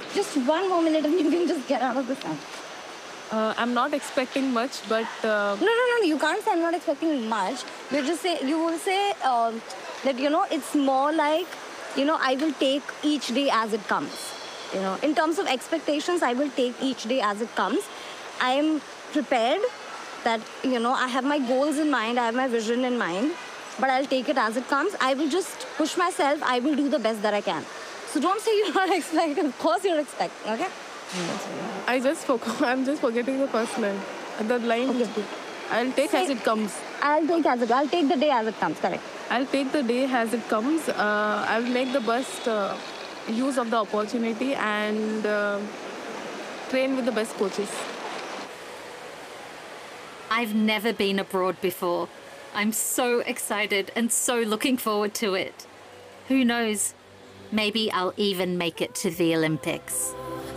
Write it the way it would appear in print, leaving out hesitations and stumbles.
Just one more minute and you can just get out of the sun. I'm not expecting much, but No. You can't say I'm not expecting much. You will say that, it's more like, I will take each day as it comes. In terms of expectations, I will take each day as it comes. I am prepared that, I have my goals in mind, I have my vision in mind, but I'll take it as it comes. I will just push myself. I will do the best that I can. So don't say you're not expecting. Of course you're expecting, okay? I'm just forgetting the first line. The line is good. I'll take as it comes. I'll take the day as it comes, correct. I'll take the day as it comes. I will make the best use of the opportunity and train with the best coaches. I've never been abroad before. I'm so excited and so looking forward to it. Who knows? Maybe I'll even make it to the Olympics.